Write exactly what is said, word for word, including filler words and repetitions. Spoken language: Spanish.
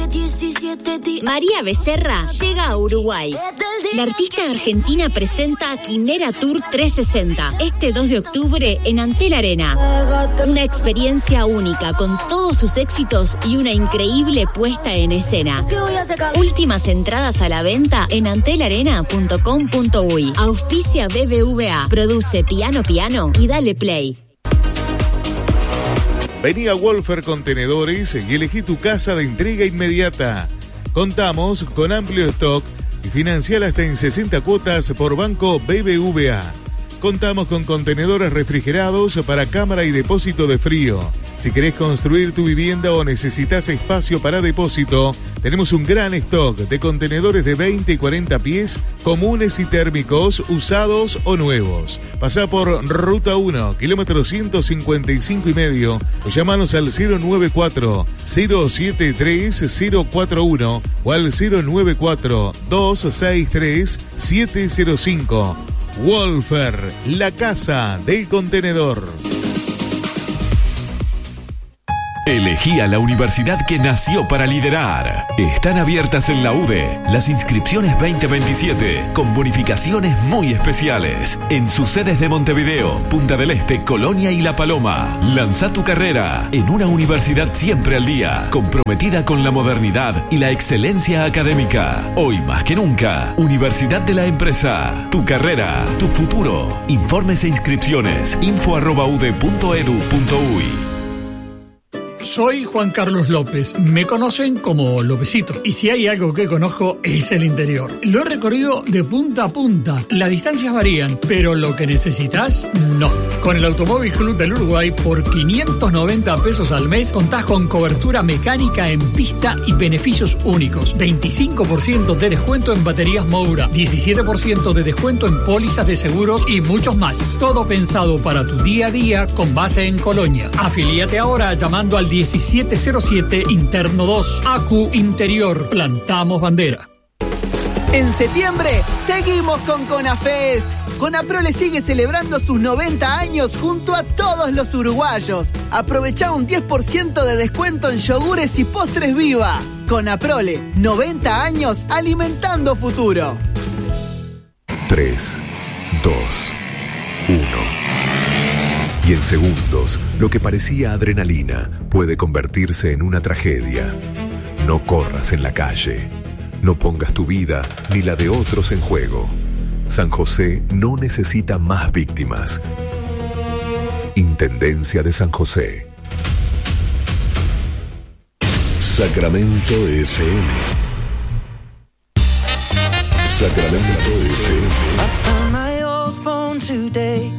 María Becerra llega a Uruguay. La artista argentina presenta Quimera Tour trescientos sesenta este dos de octubre en Antel Arena. Una experiencia única con todos sus éxitos y una increíble puesta en escena. Últimas entradas a la venta en antelarena punto com punto uy. Auspicia B B V A. Produce Piano Piano y dale play. Vení a Wolfer Contenedores y elegí tu casa de entrega inmediata. Contamos con amplio stock y financiar hasta en sesenta cuotas por Banco B B V A. Contamos con contenedores refrigerados para cámara y depósito de frío. Si querés construir tu vivienda o necesitas espacio para depósito, tenemos un gran stock de contenedores de veinte y cuarenta pies, comunes y térmicos, usados o nuevos. Pasá por Ruta uno, kilómetro ciento cincuenta y cinco y medio, o llamanos al cero nueve cuatro, cero siete tres, cero cuatro uno o al cero nueve cuatro, dos seis tres, siete cero cinco. Wolfer, la casa del contenedor. Elegí a la universidad que nació para liderar. Están abiertas en la U D E las inscripciones veinte veintisiete con bonificaciones muy especiales en sus sedes de Montevideo, Punta del Este, Colonia y La Paloma. Lanza tu carrera en una universidad siempre al día, comprometida con la modernidad y la excelencia académica. Hoy más que nunca, Universidad de la Empresa. Tu carrera, tu futuro. Informes e inscripciones info arroba ude punto edu punto uy. Soy Juan Carlos López, me conocen como Lópezito, y si hay algo que conozco es el interior. Lo he recorrido de punta a punta, las distancias varían, pero lo que necesitas, no. Con el Automóvil Club del Uruguay, por quinientos noventa pesos al mes, contás con cobertura mecánica en pista y beneficios únicos. veinticinco por ciento de descuento en baterías Moura, diecisiete por ciento de descuento en pólizas de seguros y muchos más. Todo pensado para tu día a día con base en Colonia. Afilíate ahora llamando al diecisiete cero siete interno dos. A Q Interior, plantamos bandera. En septiembre seguimos con CONAFEST. Conaprole sigue celebrando sus noventa años junto a todos los uruguayos. Aprovechá un diez por ciento de descuento en yogures y postres Viva. Conaprole, noventa años alimentando futuro. tres, dos, uno. Y en segundos, lo que parecía adrenalina puede convertirse en una tragedia. No corras en la calle. No pongas tu vida ni la de otros en juego. San José no necesita más víctimas. Intendencia de San José. Sacramento F M. Sacramento F M.